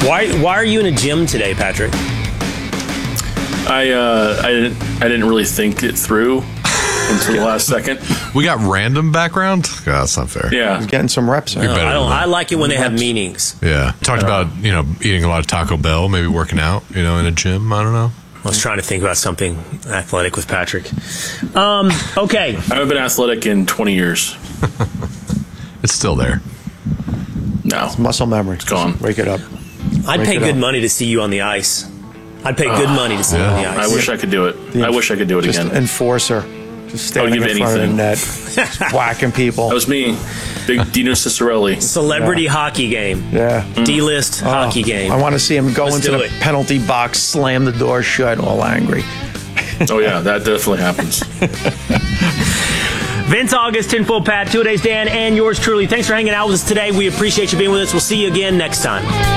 Why are you in a gym today, Patrick? I didn't really think it through until the last second. We got random background? God, that's not fair. Yeah. He's getting some reps in. No, I like it when they have meanings. Yeah. Talked about, eating a lot of Taco Bell, maybe working out, in a gym. I don't know. I was trying to think about something athletic with Patrick. Okay. I haven't been athletic in 20 years. It's still there. No. It's muscle memory. It's gone. Wake it up. I'd pay good money to see you on the ice. I'd pay good money to see you on the ice. I wish I could do it. I wish I could do it Just again. enforcer. Just standing give in front of the anything. net. Just whacking people. That was me. Big Dino Cicerelli. Celebrity hockey game. Yeah. D-list hockey game. I want to see him go Let's into do the it. penalty box, slam the door shut, all angry. Oh, yeah. That definitely happens. Vince August, Tinfoil Pat, Two-A-Days Dan, and yours truly. Thanks for hanging out with us today. We appreciate you being with us. We'll see you again next time.